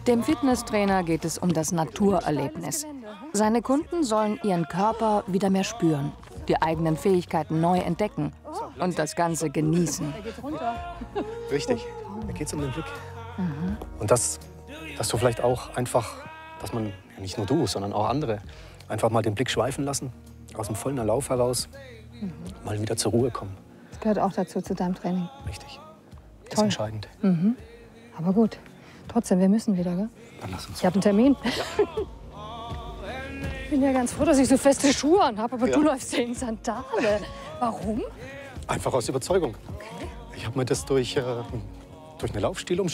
Dem Fitnesstrainer geht es um das Naturerlebnis. Seine Kunden sollen ihren Körper wieder mehr spüren, die eigenen Fähigkeiten neu entdecken und das Ganze genießen. Richtig, da geht es um den Blick. Und dass du vielleicht auch einfach, dass man, ja nicht nur du, sondern auch andere, einfach mal den Blick schweifen lassen, aus dem vollen Lauf heraus, mal wieder zur Ruhe kommen. Das gehört auch dazu, zu deinem Training. Richtig, das ist Toll. entscheidend. Aber gut, trotzdem, wir müssen wieder, gell? Dann lass uns. Ich habe einen Termin. Ich bin ja ganz froh, dass ich so feste Schuhe an habe, aber du läufst ja in Sandale. Warum? Einfach aus Überzeugung. Okay. Ich habe mir das durch eine Laufstilumstellung